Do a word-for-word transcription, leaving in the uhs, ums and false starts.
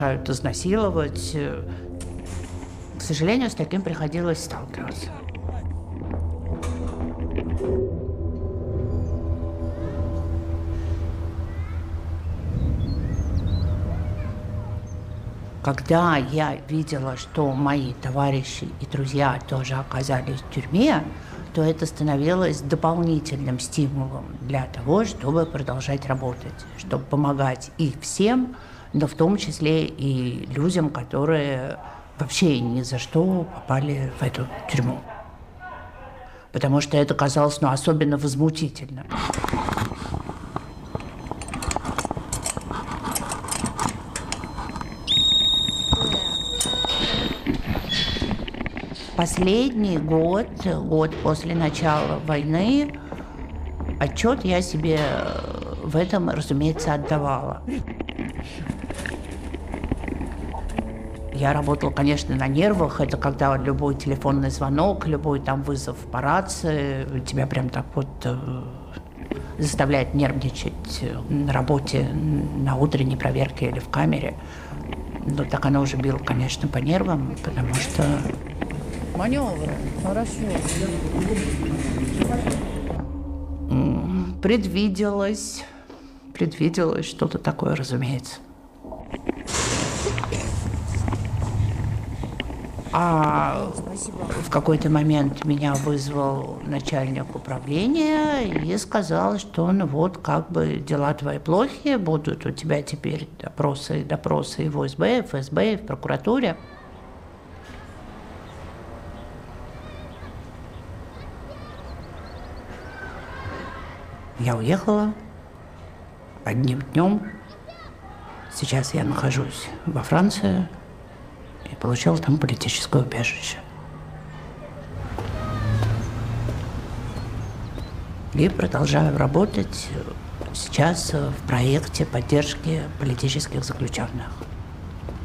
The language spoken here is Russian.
изнасиловать. К сожалению, с таким приходилось сталкиваться. Когда я видела, что мои товарищи и друзья тоже оказались в тюрьме, то это становилось дополнительным стимулом для того, чтобы продолжать работать, чтобы помогать и всем, но в том числе и людям, которые вообще ни за что попали в эту тюрьму. Потому что это казалось, ну, особенно возмутительным. Последний год, год после начала войны, отчет я себе в этом, разумеется, отдавала. Я работала, конечно, на нервах. Это когда любой телефонный звонок, любой там вызов по рации тебя прям так вот э, заставляет нервничать на работе, на утренней проверке или в камере. Но так оно уже било, конечно, по нервам, потому что... Маневры, хорошо. Предвиделось, предвиделось что-то такое, разумеется. А в какой-то момент меня вызвал начальник управления и сказал, что ну вот как бы дела твои плохи, будут у тебя теперь допросы, допросы и в ОСБ, и в ФСБ, и в прокуратуре. Я уехала одним днем. Сейчас я нахожусь во Франции и получила там политическое убежище. И продолжаю работать сейчас в проекте поддержки политических заключенных.